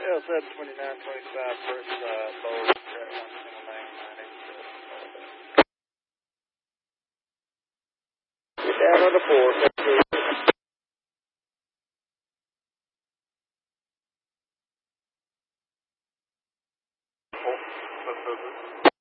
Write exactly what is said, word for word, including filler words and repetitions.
L seven twenty-nine twenty-five, first uh, lower, at one single nine, nine eight seven. Get down on the floor, thank you. Oh, that's over.